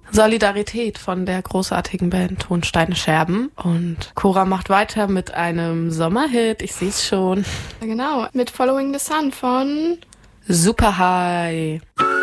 Solidarität von der großartigen Band Tonsteine Scherben. Und Cora macht weiter mit einem Sommerhit, ich sehe es schon. Ja, genau, mit Following the Sun von Super High.